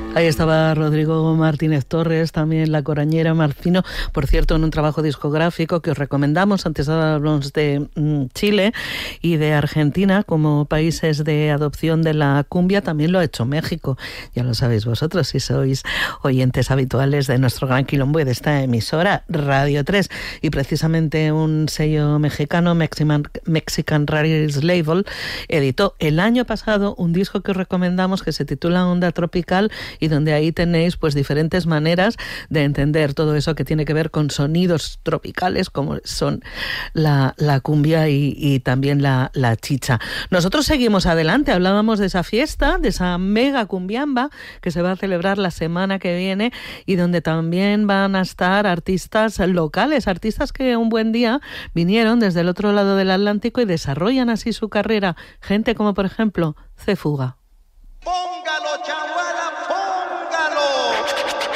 Ahí estaba Rodrigo Martínez Torres, también La Corañera, Marfino, por cierto, en un trabajo discográfico que os recomendamos. Antes hablamos de Chile y de Argentina como países de adopción de la cumbia. También lo ha hecho México, ya lo sabéis vosotros si sois oyentes habituales de nuestro gran quilombo y de esta emisora Radio 3. Y precisamente un sello mexicano, Mexican Rarities Label, editó el año pasado un disco que os recomendamos que se titula Onda Tropical, y donde ahí tenéis pues diferentes maneras de entender todo eso que tiene que ver con sonidos tropicales como son la cumbia y también la chicha. Nosotros seguimos adelante, hablábamos de esa fiesta, de esa mega cumbiamba que se va a celebrar la semana que viene y donde también van a estar artistas locales, artistas que un buen día vinieron desde el otro lado del Atlántico y desarrollan así su carrera, gente como por ejemplo Cé Fuga. Póngalo, chao.